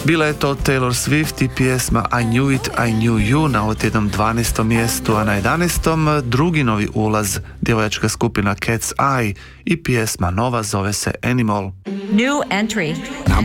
Bila je to Taylor Swift i pjesma I Knew It, I Knew You na otjednom 12. mjestu, a na 11. drugi novi ulaz, djevojačka skupina Cat's Eye i pjesma nova zove se Animal. New entry.